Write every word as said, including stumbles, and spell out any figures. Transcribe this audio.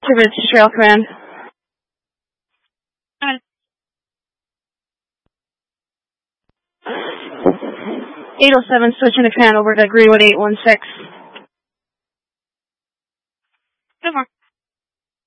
Two minutes to trail command. eight oh seven, switching to command over to Greenwood eight one six. Good morning.